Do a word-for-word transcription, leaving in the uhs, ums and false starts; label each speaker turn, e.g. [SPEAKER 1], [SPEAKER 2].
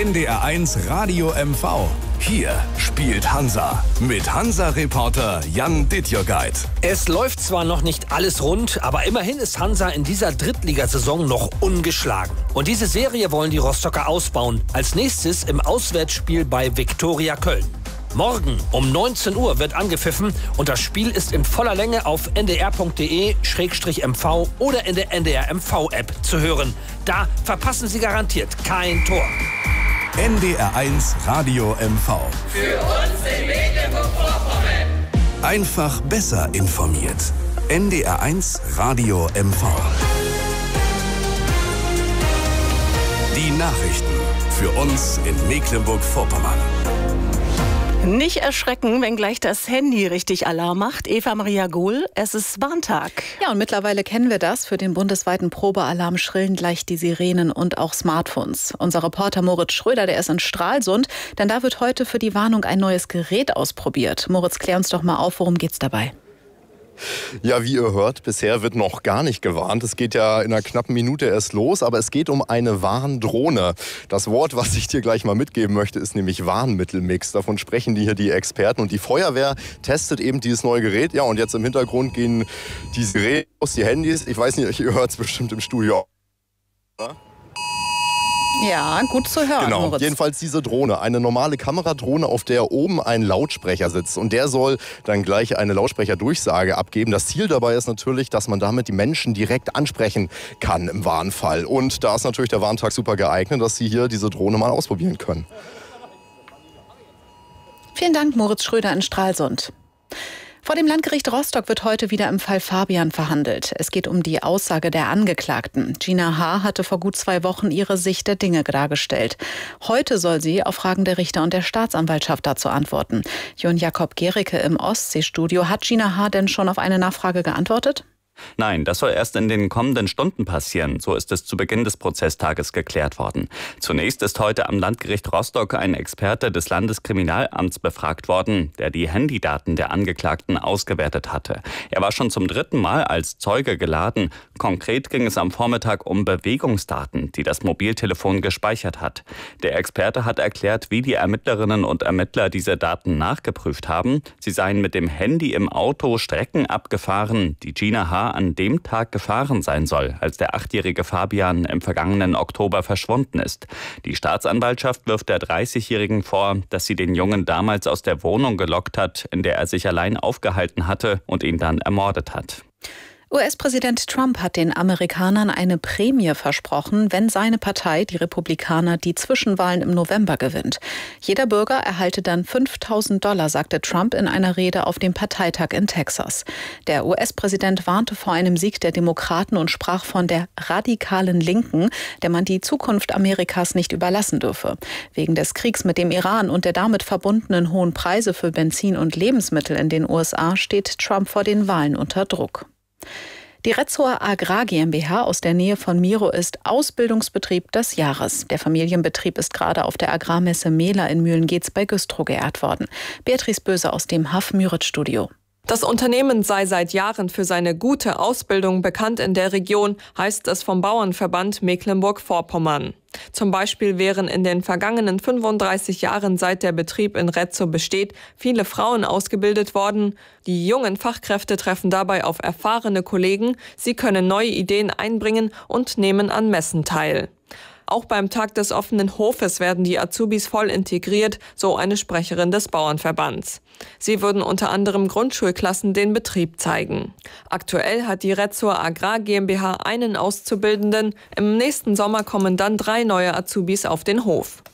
[SPEAKER 1] N D R eins Radio M V. Hier spielt Hansa mit Hansa-Reporter Jan Dittjogeit.
[SPEAKER 2] Es läuft zwar noch nicht alles rund, aber immerhin ist Hansa in dieser Drittligasaison noch ungeschlagen. Und diese Serie wollen die Rostocker ausbauen. Als nächstes im Auswärtsspiel bei Viktoria Köln. Morgen um neunzehn Uhr wird angepfiffen und das Spiel ist in voller Länge auf n d r punkt d e slash m v oder in der N D R M V-App zu hören. Da verpassen Sie garantiert kein Tor.
[SPEAKER 1] N D R eins Radio M V.
[SPEAKER 3] Für uns in Mecklenburg-Vorpommern.
[SPEAKER 1] Einfach besser informiert. N D R eins Radio M V. Die Nachrichten für uns in Mecklenburg-Vorpommern.
[SPEAKER 4] Nicht erschrecken, wenn gleich das Handy richtig Alarm macht. Eva Maria Gohl, es ist Warntag.
[SPEAKER 5] Ja, und mittlerweile kennen wir das. Für den bundesweiten Probealarm schrillen gleich die Sirenen und auch Smartphones. Unser Reporter Moritz Schröder, der ist in Stralsund, denn da wird heute für die Warnung ein neues Gerät ausprobiert. Moritz, klär uns doch mal auf, worum geht's dabei?
[SPEAKER 6] Ja, wie ihr hört, bisher wird noch gar nicht gewarnt. Es geht ja in einer knappen Minute erst los, aber es geht um eine Warndrohne. Das Wort, was ich dir gleich mal mitgeben möchte, ist nämlich Warnmittelmix. Davon sprechen die hier die Experten. Und die Feuerwehr testet eben dieses neue Gerät. Ja, und jetzt im Hintergrund gehen diese Geräte aus, die Handys. Ich weiß nicht, ihr hört es bestimmt im Studio. Ja?
[SPEAKER 5] Ja, gut zu hören,
[SPEAKER 6] Genau,
[SPEAKER 5] Moritz.
[SPEAKER 6] Jedenfalls diese Drohne, eine normale Kameradrohne, auf der oben ein Lautsprecher sitzt. Und der soll dann gleich eine Lautsprecherdurchsage abgeben. Das Ziel dabei ist natürlich, dass man damit die Menschen direkt ansprechen kann im Warnfall. Und da ist natürlich der Warntag super geeignet, dass Sie hier diese Drohne mal ausprobieren können.
[SPEAKER 5] Vielen Dank, Moritz Schröder in Stralsund. Vor dem Landgericht Rostock wird heute wieder im Fall Fabian verhandelt. Es geht um die Aussage der Angeklagten. Gina H. hatte vor gut zwei Wochen ihre Sicht der Dinge dargestellt. Heute soll sie auf Fragen der Richter und der Staatsanwaltschaft dazu antworten. Jon Jakob Gericke im Ostseestudio. Hat Gina H. denn schon auf eine Nachfrage geantwortet?
[SPEAKER 7] Nein, das soll erst in den kommenden Stunden passieren. So ist es zu Beginn des Prozesstages geklärt worden. Zunächst ist heute am Landgericht Rostock ein Experte des Landeskriminalamts befragt worden, der die Handydaten der Angeklagten ausgewertet hatte. Er war schon zum dritten Mal als Zeuge geladen. Konkret ging es am Vormittag um Bewegungsdaten, die das Mobiltelefon gespeichert hat. Der Experte hat erklärt, wie die Ermittlerinnen und Ermittler diese Daten nachgeprüft haben. Sie seien mit dem Handy im Auto Strecken abgefahren, die Gina H. an dem Tag gefahren sein soll, als der achtjährige Fabian im vergangenen Oktober verschwunden ist. Die Staatsanwaltschaft wirft der dreißigjährigen vor, dass sie den Jungen damals aus der Wohnung gelockt hat, in der er sich allein aufgehalten hatte und ihn dann ermordet hat.
[SPEAKER 5] U S-Präsident Trump hat den Amerikanern eine Prämie versprochen, wenn seine Partei, die Republikaner, die Zwischenwahlen im November gewinnt. Jeder Bürger erhalte dann fünftausend Dollar, sagte Trump in einer Rede auf dem Parteitag in Texas. Der U S-Präsident warnte vor einem Sieg der Demokraten und sprach von der radikalen Linken, der man die Zukunft Amerikas nicht überlassen dürfe. Wegen des Kriegs mit dem Iran und der damit verbundenen hohen Preise für Benzin und Lebensmittel in den U S A steht Trump vor den Wahlen unter Druck. Die Retzower Agrar GmbH aus der Nähe von Miro ist Ausbildungsbetrieb des Jahres. Der Familienbetrieb ist gerade auf der Agrarmesse Mehler in Mühlengeetz bei Güstrow geehrt worden. Beatrice Böse aus dem H A F-Müritz-Studio.
[SPEAKER 8] Das Unternehmen sei seit Jahren für seine gute Ausbildung bekannt in der Region, heißt es vom Bauernverband Mecklenburg-Vorpommern. Zum Beispiel wären in den vergangenen fünfunddreißig Jahren, seit der Betrieb in Retzow besteht, viele Frauen ausgebildet worden. Die jungen Fachkräfte treffen dabei auf erfahrene Kollegen. Sie können neue Ideen einbringen und nehmen an Messen teil. Auch beim Tag des offenen Hofes werden die Azubis voll integriert, so eine Sprecherin des Bauernverbands. Sie würden unter anderem Grundschulklassen den Betrieb zeigen. Aktuell hat die Retzower Agrar GmbH einen Auszubildenden. Im nächsten Sommer kommen dann drei neue Azubis auf den Hof.